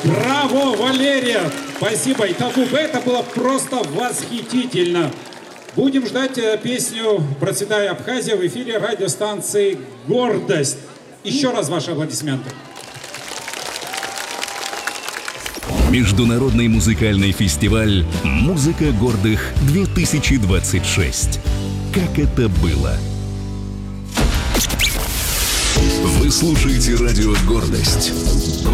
Браво, Валерия! Спасибо. И Табуб, это было просто восхитительно. Будем ждать песню «Процветай, Абхазия» в эфире радиостанции «Гордость». Еще раз ваши аплодисменты. Международный музыкальный фестиваль «Музыка гордых-2026». Как это было? Вы слушаете радио «Гордость».